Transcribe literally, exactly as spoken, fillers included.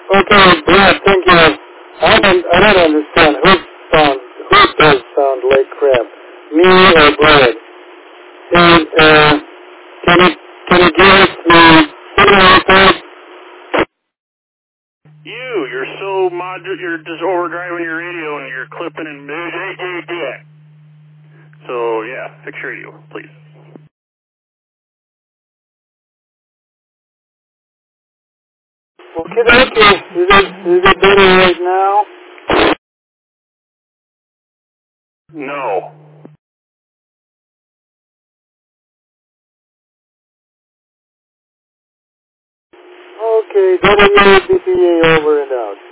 Okay, Brad, thank you. I don't, I don't understand. Who sound, who does sound like crap? Me or Brad? And, uh, can you, can you give us the signal report? You, you're so modu- you're just overdriving your radio and you're clipping and so yeah, fix your radio, please. Okay, okay. Is it, is it better right now? No. Okay, W B P A over and out.